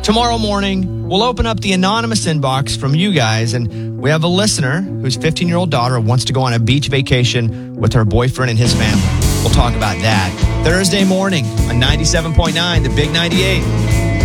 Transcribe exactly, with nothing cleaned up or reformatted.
Tomorrow morning, we'll open up the anonymous inbox from you guys, and we have a listener whose fifteen-year-old daughter wants to go on a beach vacation with her boyfriend and his family. We'll talk about that Thursday morning on ninety-seven point nine, The Big ninety-eight.